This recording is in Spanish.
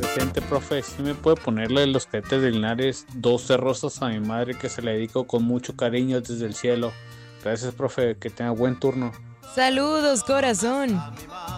asistente, profe, si me puede ponerle los cadetes de Linares 12 rosas a mi madre que se le dedico con mucho cariño desde el cielo. Gracias, profe, que tenga buen turno. Saludos, corazón.